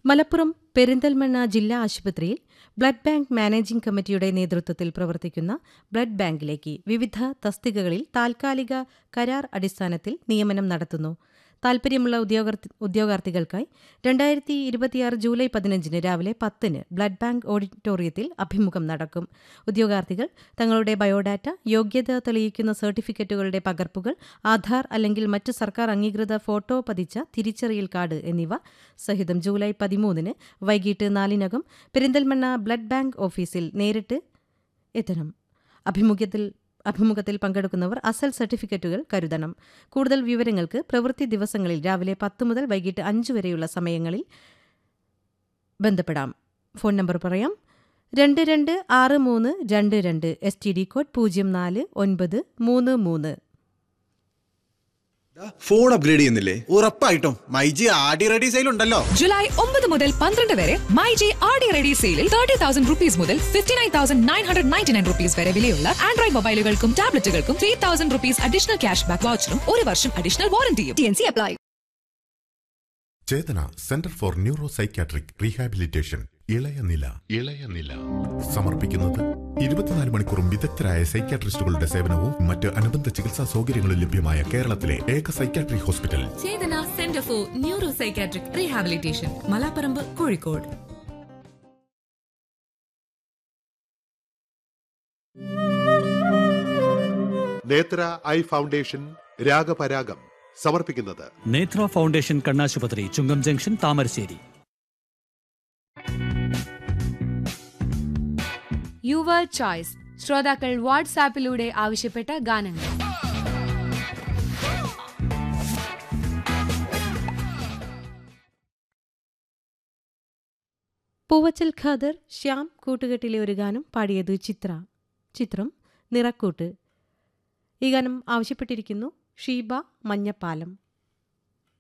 മലപ്പുറം പെരിന്തൽമണ്ണ ജില്ലാ ആശുപത്രിയിൽ blood bank managing കമ്മിറ്റിയുടെ നേതൃത്വത്തിൽ പ്രവർത്തിക്കുന്ന ബ്ലഡ് ബാങ്കിലേക്ക് വിവിധ തസ്തികകളിൽ താൽക്കാലിക കരാർ അടിസ്ഥാനത്തിൽ നിയമനം നടത്തുന്നു. താൽപര്യമുള്ള ഉദ്യോഗാർത്ഥികൾക്കായി 2026 ജൂലൈ 15 രാവിലെ 10 ബ്ലഡ് ബാങ്ക് ഓഡിറ്റോറിയത്തിൽ അഭിമുഖം നടക്കും. ഉദ്യോഗാർത്ഥികൾ തങ്ങളുടെ ബയോഡാറ്റ, യോഗ്യത തെളിയിക്കുന്ന സർട്ടിഫിക്കറ്റുകളുടെ പകർപ്പുകൾ, ആധാർ അല്ലെങ്കിൽ മറ്റു സർക്കാർ അംഗീകൃത ഫോട്ടോ പതിച്ച തിരിച്ചറിയൽ കാർഡ് എന്നിവ സഹിതം ജൂലൈ 13 വൈകിട്ട് 4 പെരിന്തൽമണ്ണ ബ്ലഡ് ബാങ്ക് ഓഫീസിൽ നേരിട്ട് എത്തണം. അഭിമുഖത്തിൽ പങ്കെടുക്കുന്നവർ അസൽ സർട്ടിഫിക്കറ്റുകൾ കരുതണം. കൂടുതൽ വിവരങ്ങൾക്ക് പ്രവൃത്തി ദിവസങ്ങളിൽ രാവിലെ 10 മുതൽ വൈകിട്ട് 5 വരെയുള്ള സമയങ്ങളിൽ ബന്ധപ്പെടാം. ഫോൺ നമ്പർ പറയാം: 226322, STD കോഡ് 0493. ഫോൺ അപ്ഗ്രേഡ് ചെയ്യുന്നില്ലേ? ഉറപ്പായിട്ടും മൈജി ആടി റെഡി സെയിൽ ഉണ്ടല്ലോ. ജൂലൈ 9 മുതൽ 12 വരെ മൈജി ആടി റെഡി സെയിലിൽ 30,000 rupees മുതൽ 59,999 rupees വരെ വിലയുള്ള Android മൊബൈലുകൾക്കും ടാബ്ലറ്റുകൾക്കും 3,000 rupees additional cash back വൗച്ചറും 1 വർഷം additional വാറന്റിയും. TNC apply. Chetana centre for neuro psychiatric rehabilitation ഇളയനില സമർപ്പിക്കുന്നത് 24 മണിക്കൂറും വിദഗ്ധരായ സൈക്യാട്രിസ്റ്റുകളുടെ സേവനവും മറ്റ് അനുബന്ധ ചികിത്സാ സൗകര്യങ്ങളും ലഭ്യമായ കേരളത്തിലെ ഏക psychiatry hospital. Chetana centre for neuro psychiatric rehabilitation, Malaparamba, Kozhikode. നേത്ര ഐ ഫൗണ്ടേഷൻ രാഗപരാഗം സമർപ്പിക്കുന്നത് നേത്ര ഫൗണ്ടേഷൻ കണ്ണാശുപത്രി, ചുങ്കം ജംഗ്ഷൻ, താമരശ്ശേരി. Your choice. ശ്രോതാക്കൾ വാട്സാപ്പിലൂടെ ആവശ്യപ്പെട്ട ഗാനങ്ങൾ. പൂവച്ചൽ ഖാദർ, ശ്യാം കൂട്ടുകെട്ടിലെ ഒരു ഗാനം പാടിയത് ചിത്രം നിറക്കൂട്ട്. ഈ ഗാനം ആവശ്യപ്പെട്ടിരിക്കുന്നു ഷീബ മഞ്ഞപ്പാലം.